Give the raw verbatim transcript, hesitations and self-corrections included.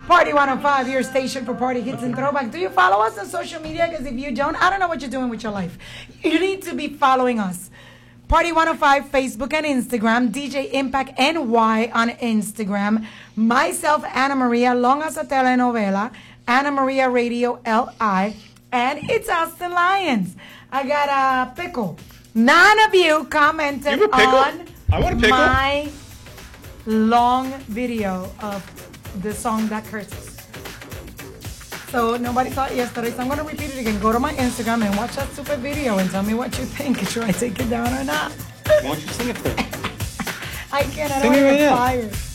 Party one oh five, your station for party hits and throwback. Do you follow us on social media? Because if you don't, I don't know what you're doing with your life. You need to be following us. Party one oh five, Facebook and Instagram. D J Impact N Y on Instagram. Myself, Ana Maria, long as a telenovela. Ana Maria Radio L I. And it's Austin Lyons. I got a pickle. None of you commented you on I want a pickle. my long video of the song that curses. So nobody saw it yesterday, so I'm going to repeat it again. Go to my Instagram and watch that stupid video and tell me what you think. Should I take it down or not? Why don't you sing it for me? I can't. I Sing don't it want to right get now. fired.